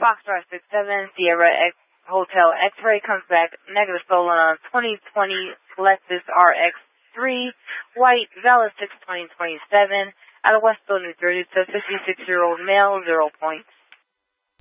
Foxtrot 67, Sierra X, Hotel X-Ray comes back negative stolen on 2020 Lexus RX-3, white, valid 6/20/27, out of Westville, New Jersey, to 56-year-old male, 0 points.